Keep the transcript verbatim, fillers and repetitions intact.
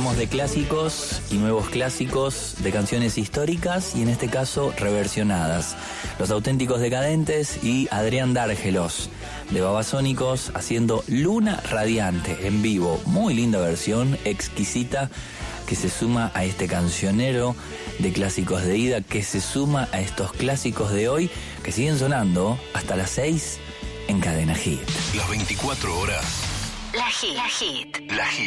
hablamos de clásicos y nuevos clásicos, de canciones históricas y en este caso reversionadas. Los Auténticos Decadentes y Adrián Dárgelos de Babasónicos haciendo Luna Radiante en vivo. Muy linda versión, exquisita, que se suma a este cancionero de clásicos de ida, que se suma a estos clásicos de hoy que siguen sonando hasta las seis en Cadena Hit. Las veinticuatro horas. La Hit. La Hit. La Hit.